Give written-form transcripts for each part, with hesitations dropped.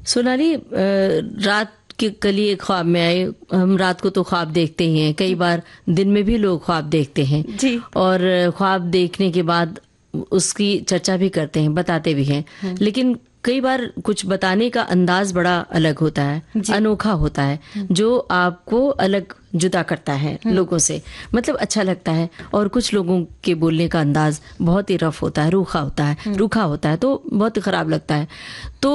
सोनाली, रात के कली एक ख्वाब में आए। हम रात को तो ख्वाब देखते ही हैं, कई बार दिन में भी लोग ख्वाब देखते हैं जी। और ख्वाब देखने के बाद उसकी चर्चा भी करते हैं, बताते भी हैं। लेकिन कई बार कुछ बताने का अंदाज बड़ा अलग होता है, अनोखा होता है, जो आपको अलग जुदा करता है लोगों से, मतलब अच्छा लगता है। और कुछ लोगों के बोलने का अंदाज बहुत ही रफ होता है, रूखा होता है, तो बहुत खराब लगता है। तो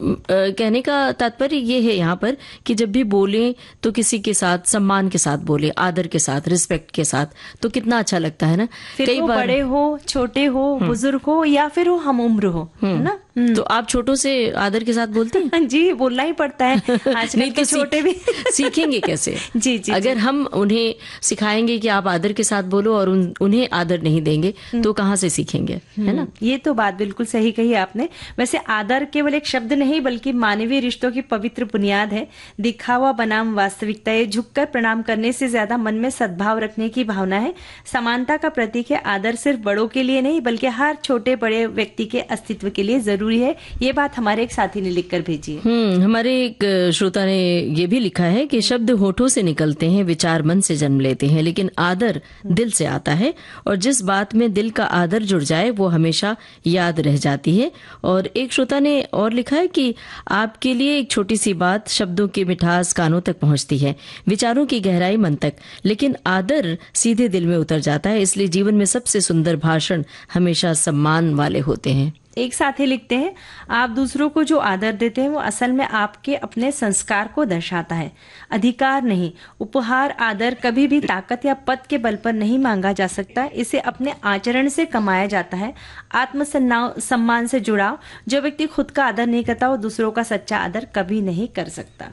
कहने का तात्पर्य ये है यहाँ पर कि जब भी बोलें तो किसी के साथ सम्मान के साथ बोले, आदर के साथ, रिस्पेक्ट के साथ, तो कितना अच्छा लगता है ना। फिर कई बार बड़े हो, छोटे हो, बुजुर्ग हो या फिर वो हम उम्र हो, है ना। तो आप छोटों से आदर के साथ बोलते हैं? जी, बोलना ही पड़ता है। आजकल के छोटे भी सीखेंगे कैसे? जी जी। अगर हम उन्हें सिखाएंगे कि आप आदर के साथ बोलो और उन्हें आदर नहीं देंगे तो कहाँ से सीखेंगे, है ना। ये तो बात बिल्कुल सही कही आपने। वैसे आदर केवल एक शब्द नहीं बल्कि मानवीय रिश्तों की पवित्र बुनियाद है। दिखावा बनाम वास्तविकता, ये झुककर प्रणाम करने से ज्यादा मन में सद्भाव रखने की भावना है। समानता का प्रतीक है। आदर सिर्फ बड़ों के लिए नहीं बल्कि हर छोटे बड़े व्यक्ति के अस्तित्व के लिए जरूरी है। ये बात हमारे एक साथी ने लिखकर भेजी है। हमारे एक श्रोता ने ये भी लिखा है कि शब्द होठों से निकलते हैं, विचार मन से जन्म लेते हैं, लेकिन आदर दिल से आता है और जिस बात में दिल का आदर जुड़ जाए वो हमेशा याद रह जाती है। और एक श्रोता ने और लिखा है कि आपके लिए एक छोटी सी बात, शब्दों की मिठास कानों तक पहुंचती है, विचारों की गहराई मन तक, लेकिन आदर सीधे दिल में उतर जाता है। इसलिए जीवन में सबसे सुंदर भाषण हमेशा सम्मान वाले होते हैं। एक साथी लिखते हैं, आप दूसरों को जो आदर देते हैं वो असल में आपके अपने संस्कार को दर्शाता है, अधिकार नहीं। उपहार, आदर कभी भी ताकत या पद के बल पर नहीं मांगा जा सकता। इसे अपने आचरण से कमाया जाता है। आत्मसम्मान से जुड़ाव, जो व्यक्ति खुद का आदर नहीं करता वो दूसरों का सच्चा आदर कभी नहीं कर सकता।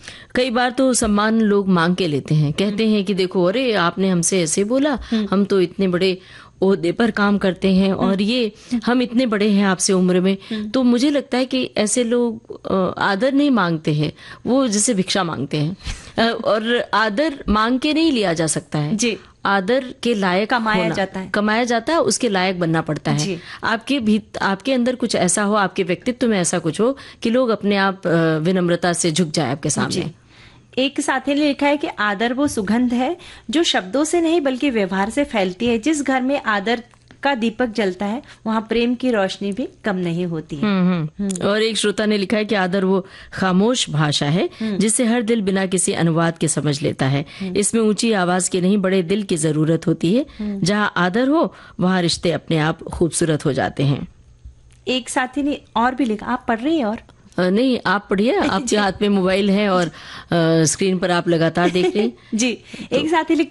कई बार तो सम्मान लोग मांग के लेते हैं, कहते हैं कि देखो, अरे आपने हमसे ऐसे बोला, हम तो इतने बड़े ओहदे पर काम करते हैं और ये हम इतने बड़े हैं आपसे उम्र में। तो मुझे लगता है कि ऐसे लोग आदर नहीं मांगते हैं, वो जैसे भिक्षा मांगते हैं। और आदर मांग के नहीं लिया जा सकता है जी। आदर के लायक कमाया जाता है, उसके लायक बनना पड़ता है। आपके अंदर कुछ ऐसा हो, आपके व्यक्तित्व में ऐसा कुछ हो कि लोग अपने आप विनम्रता से झुक जाए आपके सामने। एक साथी ने लिखा है कि आदर वो सुगंध है जो शब्दों से नहीं बल्कि व्यवहार से फैलती है। जिस घर में आदर का दीपक जलता है वहाँ प्रेम की रोशनी भी कम नहीं होती है। और एक श्रोता ने लिखा है कि आदर वो खामोश भाषा है जिसे हर दिल बिना किसी अनुवाद के समझ लेता है। इसमें ऊंची आवाज की नहीं, बड़े दिल की जरूरत होती है। जहाँ आदर हो वहाँ रिश्ते अपने आप खूबसूरत हो जाते हैं। एक साथी ने और भी लिखा, आप पढ़ रही हैं? और नहीं, आप पढ़िए, आपके हाथ में मोबाइल है और स्क्रीन पर आप लगातार देख रहे हैं। जी। एक साथी